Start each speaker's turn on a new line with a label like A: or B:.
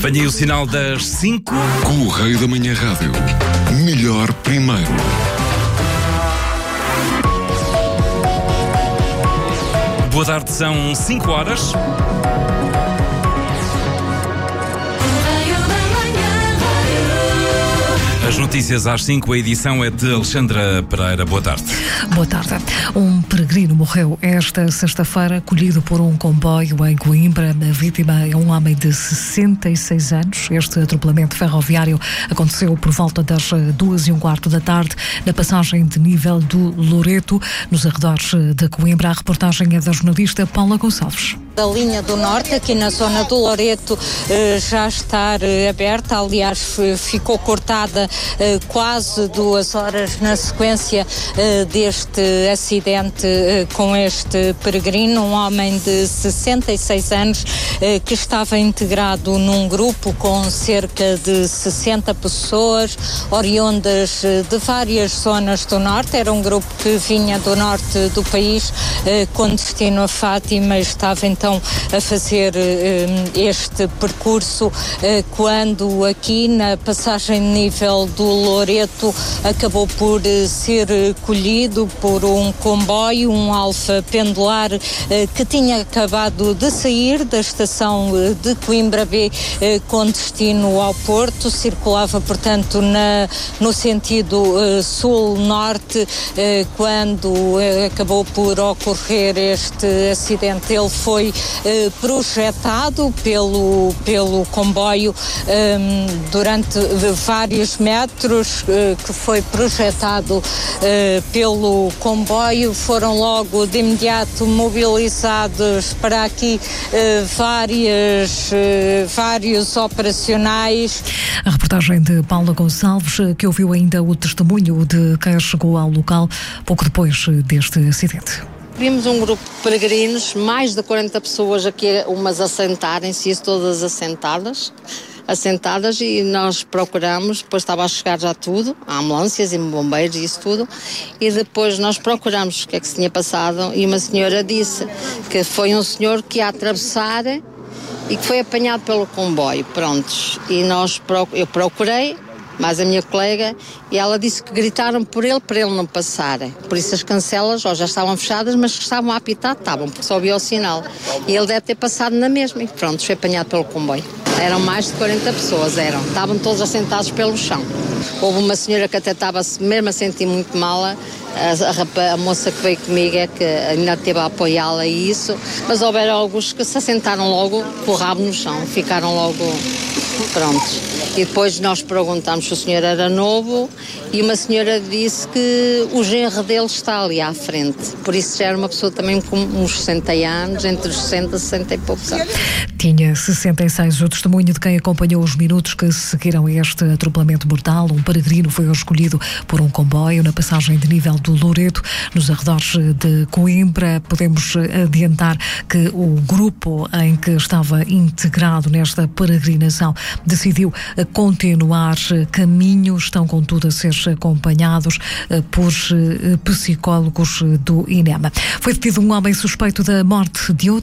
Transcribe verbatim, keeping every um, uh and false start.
A: Venha aí o sinal das cinco.
B: Correio da Manhã Rádio. Melhor primeiro.
A: Boa tarde, são cinco horas. As notícias às cinco, a edição é de Alexandra Pereira. Boa tarde.
C: Boa tarde. Um peregrino morreu esta sexta-feira, colhido por um comboio em Coimbra. A vítima é um homem de sessenta e seis anos. Este atropelamento ferroviário aconteceu por volta das duas e um quarto da tarde, na passagem de nível do Loreto, nos arredores de Coimbra. A reportagem é da jornalista Paula Gonçalves.
D: A linha do Norte, aqui na zona do Loreto, já está aberta, aliás ficou cortada quase duas horas na sequência deste acidente com este peregrino, um homem de sessenta e seis anos que estava integrado num grupo com cerca de sessenta pessoas, oriundas de várias zonas do Norte. Era um grupo que vinha do Norte do país com destino a Fátima, estava então Então, a fazer uh, este percurso uh, quando aqui na passagem de nível do Loreto acabou por uh, ser uh, colhido por um comboio, um Alfa pendular uh, que tinha acabado de sair da estação uh, de Coimbra B uh, com destino ao Porto, circulava portanto na, no sentido uh, sul-norte uh, quando uh, acabou por ocorrer este acidente. Ele foi Eh, projetado pelo, pelo comboio eh, durante vários metros eh, que foi projetado eh, pelo comboio. Foram logo de imediato mobilizados para aqui eh, várias, eh, vários operacionais.
C: A reportagem de Paula Gonçalves, que ouviu ainda o testemunho de quem chegou ao local pouco depois deste acidente.
E: Vimos um grupo de peregrinos, mais de quarenta pessoas aqui, umas assentarem-se, isso todas assentadas, assentadas, e nós procuramos, depois estava a chegar já tudo, ambulâncias e bombeiros e isso tudo, e depois nós procuramos o que é que se tinha passado, e uma senhora disse que foi um senhor que ia atravessar e que foi apanhado pelo comboio, prontos, e nós, eu procurei, mais a minha colega, e ela disse que gritaram por ele, para ele não passar. Por isso as cancelas ó, já estavam fechadas, mas que estavam a apitar, estavam, porque só via o sinal. E ele deve ter passado na mesma, e pronto, foi apanhado pelo comboio. Eram mais de quarenta pessoas, eram. Estavam todos assentados pelo chão. Houve uma senhora que até estava mesmo a sentir muito mal, a, a, a moça que veio comigo é que ainda teve a apoiá-la e isso, mas houveram alguns que se assentaram logo com o rabo no chão, ficaram logo prontos. E depois nós perguntámos se o senhor era novo e uma senhora disse que o genro dele está ali à frente. Por isso já era uma pessoa também com uns sessenta anos, entre os sessenta e sessenta e poucos anos.
C: Tinha sessenta e seis. O testemunho de quem acompanhou os minutos que seguiram este atropelamento mortal. Um peregrino foi escolhido por um comboio na passagem de nível do Loreto, nos arredores de Coimbra. Podemos adiantar que o grupo em que estava integrado nesta peregrinação decidiu continuar caminho. Estão, contudo, a ser acompanhados por psicólogos do INEMA. Foi detido um homem suspeito da morte de outro